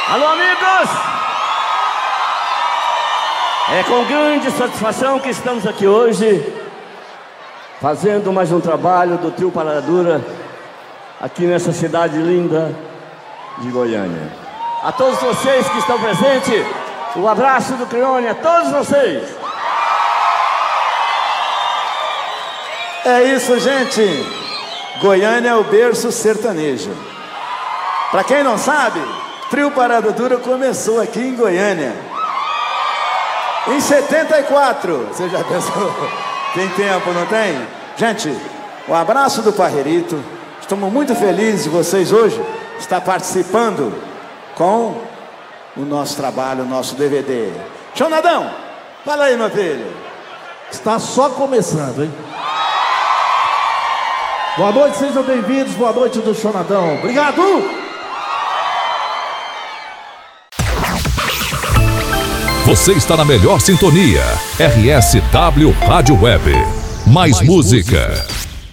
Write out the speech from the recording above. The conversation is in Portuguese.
Alô, amigos! É com grande satisfação que estamos aqui hoje, fazendo mais um trabalho do Trio Parada Dura, aqui nessa cidade linda de Goiânia. A todos vocês que estão presentes, o abraço do Crione a todos vocês. É isso, gente. Goiânia é o berço sertanejo. Pra quem não sabe, Trio Parada Dura começou aqui em Goiânia em 74. Você já pensou? Tem tempo, não tem? Gente, o abraço do Parreirito. Estamos muito felizes de vocês hoje estar participando com o nosso trabalho, o nosso DVD. Chonadão, fala aí, meu filho. Está só começando, hein? Boa noite, sejam bem-vindos. Boa noite do Chonadão. Obrigado! Você está na melhor sintonia. RSW Rádio Web. Mais música.